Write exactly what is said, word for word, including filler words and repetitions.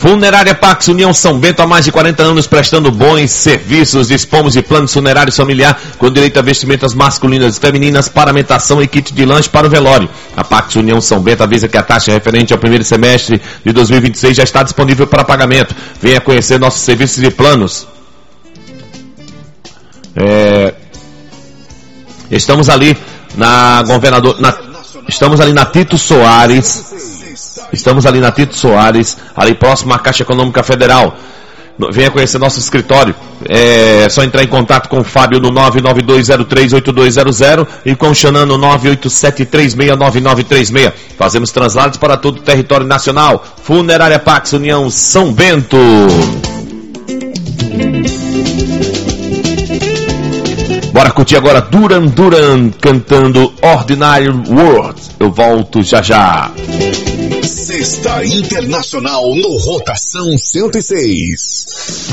Funerária Pax União São Bento, há mais de quarenta anos prestando bons serviços. Dispomos de planos funerários familiar com direito a vestimentas masculinas e femininas, paramentação e kit de lanche para o velório. A Pax União São Bento avisa que a taxa referente ao primeiro semestre de dois mil e vinte e seis já está disponível para pagamento. Venha conhecer nossos serviços e planos. É... Estamos ali na governador... Na... Estamos ali na Tito Soares... Estamos ali na Tito Soares, ali próximo à Caixa Econômica Federal. Venha conhecer nosso escritório. É só entrar em contato com o Fábio no nove nove dois zero três oito dois zero zero e com o Xanan no nove oito sete três seis nove nove três seis. Fazemos translados para todo o território nacional. Funerária Pax União São Bento. Bora curtir agora Duran Duran cantando Ordinary World. Eu volto já já. Sexta Internacional no Rotação cento e seis.